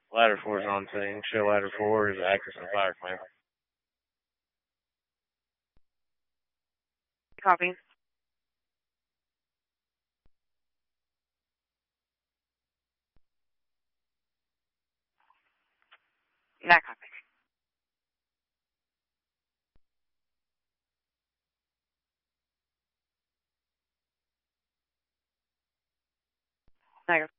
Ladder 4 is on scene. Show Ladder 4 is actress and fire command. Copy. Not copy. Negative.